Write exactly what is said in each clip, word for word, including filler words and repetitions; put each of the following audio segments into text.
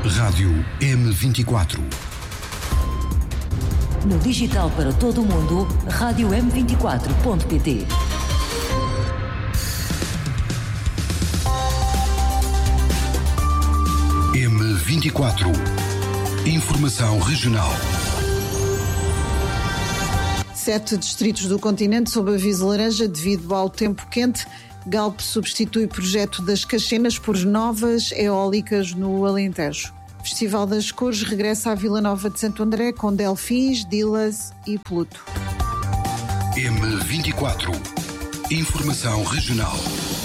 Rádio M vinte e quatro. No digital para todo o mundo, rádio m vinte e quatro ponto pt. M vinte e quatro. Informação regional. Sete distritos do continente sob aviso laranja devido ao tempo quente. Galp substitui projeto das Caxenas por novas eólicas no Alentejo. Festival das Cores regressa à Vila Nova de Santo André com Delfins, Dilas e Pluto. M vinte e quatro. Informação regional.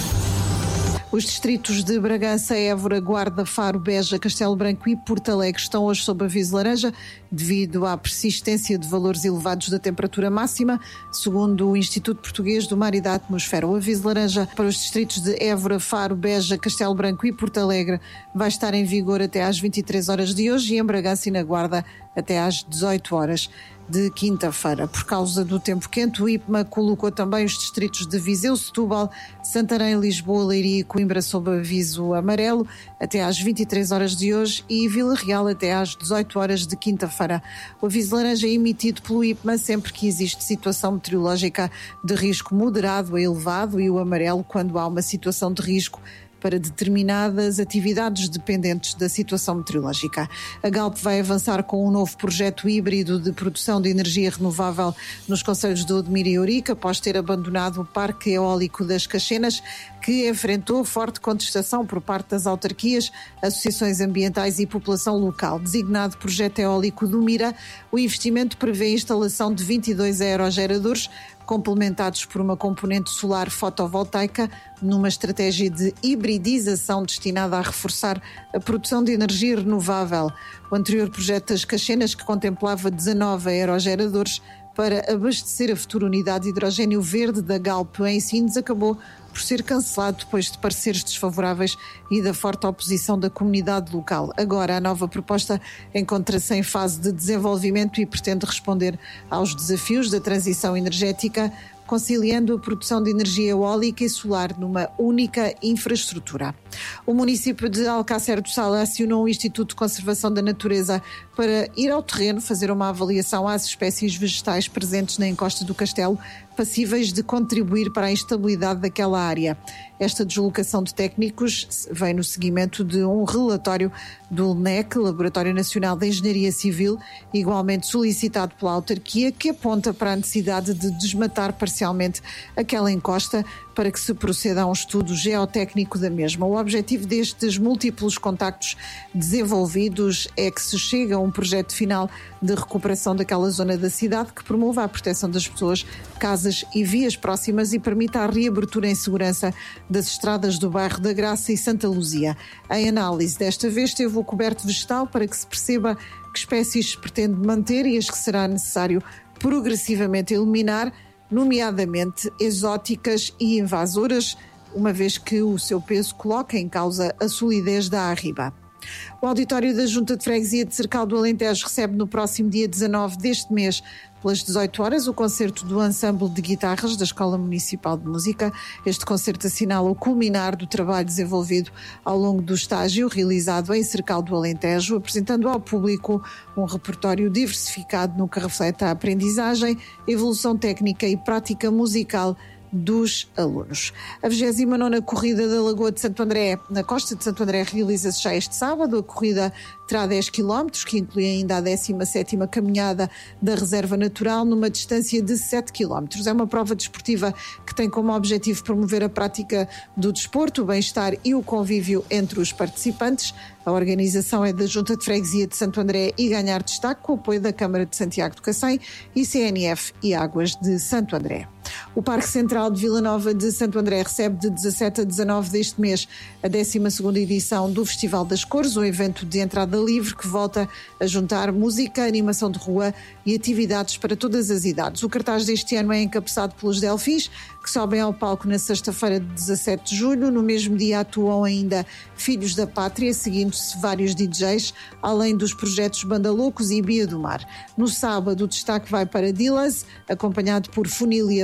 Os distritos de Bragança, Évora, Guarda, Faro, Beja, Castelo Branco e Porto Alegre estão hoje sob aviso laranja devido à persistência de valores elevados da temperatura máxima, segundo o Instituto Português do Mar e da Atmosfera. O aviso laranja para os distritos de Évora, Faro, Beja, Castelo Branco e Porto Alegre vai estar em vigor até às vinte e três horas de hoje e em Bragança e na Guarda até às dezoito horas de quinta-feira. Por causa do tempo quente, o I P M A colocou também os distritos de Viseu, Setúbal, Santarém, Lisboa, Leiria e Coimbra sob aviso amarelo até às vinte e três horas de hoje e Vila Real até às dezoito horas de quinta-feira. O aviso laranja é emitido pelo I P M A sempre que existe situação meteorológica de risco moderado a elevado e o amarelo quando há uma situação de risco para determinadas atividades dependentes da situação meteorológica. A Galp vai avançar com um novo projeto híbrido de produção de energia renovável nos concelhos de Odmira e Ourique, após ter abandonado o parque eólico das Caxenas, que enfrentou forte contestação por parte das autarquias, associações ambientais e população local. Designado projeto eólico do Mira, o investimento prevê a instalação de vinte e dois aerogeradores, complementados por uma componente solar fotovoltaica, numa estratégia de hibridização destinada a reforçar a produção de energia renovável. O anterior projeto das Caxenas, que contemplava dezanove aerogeradores para abastecer a futura unidade de hidrogênio verde da Galp em Sines, acabou por ser cancelado depois de pareceres desfavoráveis e da forte oposição da comunidade local. Agora, a nova proposta encontra-se em fase de desenvolvimento e pretende responder aos desafios da transição energética, conciliando a produção de energia eólica e solar numa única infraestrutura. O município de Alcácer do Sal acionou o Instituto de Conservação da Natureza para ir ao terreno fazer uma avaliação às espécies vegetais presentes na encosta do castelo, passíveis de contribuir para a estabilidade daquela área. Esta deslocação de técnicos vem no seguimento de um relatório do L N E C, Laboratório Nacional de Engenharia Civil, igualmente solicitado pela autarquia, que aponta para a necessidade de desmatar parcialmente aquela encosta para que se proceda a um estudo geotécnico da mesma. O objetivo destes múltiplos contactos desenvolvidos é que se chegue a um projeto final de recuperação daquela zona da cidade que promova a proteção das pessoas, casas e vias próximas e permita a reabertura em segurança das estradas do bairro da Graça e Santa Luzia. Em análise, desta vez, teve o coberto vegetal para que se perceba que espécies se pretende manter e as que será necessário progressivamente eliminar, nomeadamente exóticas e invasoras, uma vez que o seu peso coloca em causa a solidez da arriba. O auditório da Junta de Freguesia de Cercal do Alentejo recebe no próximo dia dezanove deste mês, pelas dezoito horas, o concerto do Ensemble de Guitarras da Escola Municipal de Música. Este concerto assinala o culminar do trabalho desenvolvido ao longo do estágio realizado em Cercal do Alentejo, apresentando ao público um repertório diversificado no que reflete a aprendizagem, evolução técnica e prática musical dos alunos. A vigésima nona Corrida da Lagoa de Santo André, na Costa de Santo André, realiza-se já este sábado. A corrida terá dez quilómetros, que inclui ainda a décima sétima caminhada da Reserva Natural, numa distância de sete quilómetros. É uma prova desportiva que tem como objetivo promover a prática do desporto, o bem-estar e o convívio entre os participantes. A organização é da Junta de Freguesia de Santo André e ganhar destaque com o apoio da Câmara de Santiago do Cacém e C N F e Águas de Santo André. O Parque Central de Vila Nova de Santo André recebe de dezassete a dezanove deste mês a décima segunda edição do Festival das Cores, um evento de entrada livre que volta a juntar música, animação de rua e atividades para todas as idades. O cartaz deste ano é encabeçado pelos Delfins, que sobem ao palco na sexta-feira de dezassete de julho. No mesmo dia atuam ainda Filhos da Pátria, seguindo-se vários D Js, além dos projetos Banda Loucos e Bia do Mar. No sábado, o destaque vai para Dilas, acompanhado por Funília Belinha,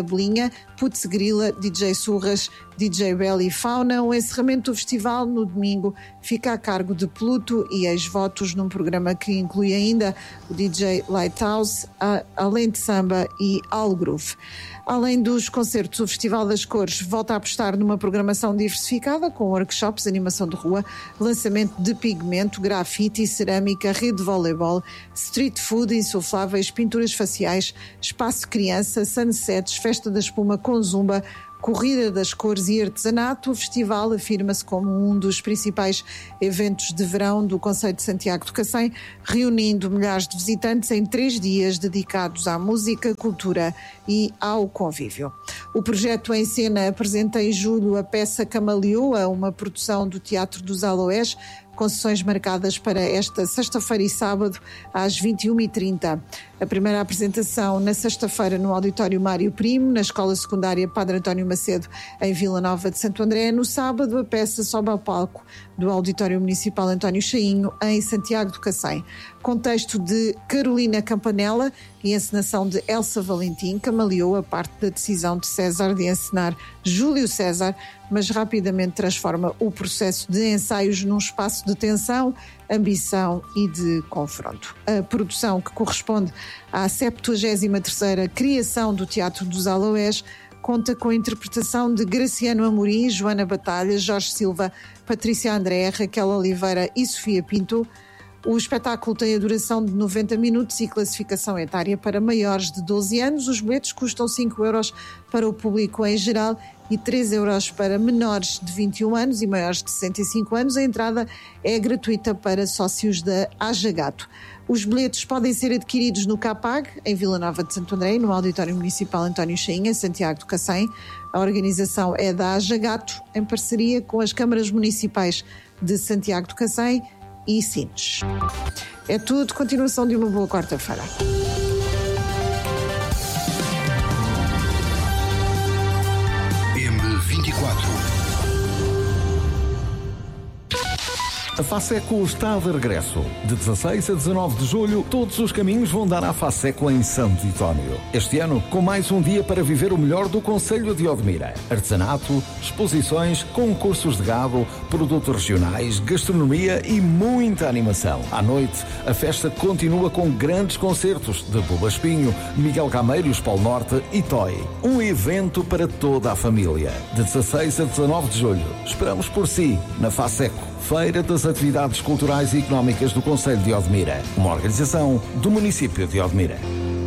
manhã, Putz Grila, D J Surras, D J Belly Fauna. O encerramento do festival no domingo fica a cargo de Pluto e ex-votos num programa que inclui ainda o D J Lighthouse, a, além de samba e All Groove. Além dos concertos, o Festival das Cores volta a apostar numa programação diversificada com workshops, animação de rua, lançamento de pigmento, grafite, cerâmica, rede de voleibol, street food, insufláveis, pinturas faciais, espaço criança, sunsets, festa da espuma com zumba, corrida das cores e artesanato. O festival afirma-se como um dos principais eventos de verão do concelho de Santiago do Cacém, reunindo milhares de visitantes em três dias dedicados à música, cultura e ao convívio. O projeto em cena apresenta em julho a peça Camaleoa, uma produção do Teatro dos Aloés, com sessões marcadas para esta sexta-feira e sábado às vinte e uma e trinta. A primeira apresentação na sexta-feira no Auditório Mário Primo, na Escola Secundária Padre António Macedo, em Vila Nova de Santo André. No sábado, a peça sobe ao palco do Auditório Municipal António Chainho, em Santiago do Cacém. Contexto de Carolina Campanella e encenação de Elsa Valentim. Camaleou a parte da decisão de César de encenar Júlio César, mas rapidamente transforma o processo de ensaios num espaço de tensão, ambição e de confronto. A produção, que corresponde à septuagésima terceira criação do Teatro dos Aloés, conta com a interpretação de Graciano Amorim, Joana Batalha, Jorge Silva, Patrícia André, Raquel Oliveira e Sofia Pinto. O espetáculo tem a duração de noventa minutos e classificação etária para maiores de doze anos. Os bilhetes custam cinco euros para o público em geral e três euros para menores de vinte e um anos e maiores de sessenta e cinco anos. A entrada é gratuita para sócios da Haja Gato. Os bilhetes podem ser adquiridos no CAPAG, em Vila Nova de Santo André, no Auditório Municipal António Chainho, em Santiago do Cacém. A organização é da Haja Gato, em parceria com as câmaras municipais de Santiago do Cacém e Sines. É tudo, continuação de uma boa quarta-feira. M vinte e quatro. A FASECO está de regresso. De dezasseis a dezanove de julho, todos os caminhos vão dar à FASECO em Santo António. Este ano, com mais um dia para viver o melhor do concelho de Odmira. Artesanato, exposições, concursos de gado, produtos regionais, gastronomia e muita animação. À noite, a festa continua com grandes concertos de Buba Espinho, Miguel Cameiros, Polo Norte e Toy. Um evento para toda a família. De dezasseis a dezanove de julho, esperamos por si na FASECO, Feira das Atividades Culturais e Económicas do Concelho de Odmira, uma organização do município de Odmira.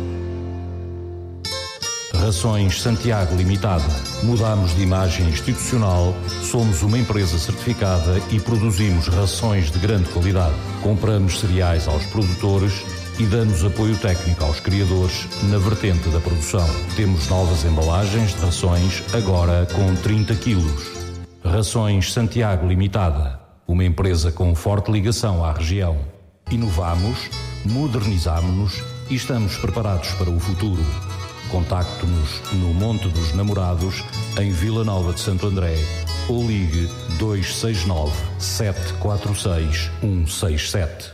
Rações Santiago Limitada. Mudamos de imagem institucional, somos uma empresa certificada e produzimos rações de grande qualidade. Compramos cereais aos produtores e damos apoio técnico aos criadores na vertente da produção. Temos novas embalagens de rações, agora com trinta quilos. Rações Santiago Limitada. Uma empresa com forte ligação à região. Inovamos, modernizamos-nos e estamos preparados para o futuro. Contacte-nos no Monte dos Namorados, em Vila Nova de Santo André, ou ligue dois seis nove, sete quatro seis, um seis sete.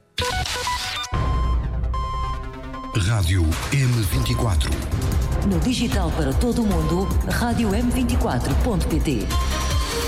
Rádio M vinte e quatro. No digital para todo o mundo, rádio m vinte e quatro ponto pt.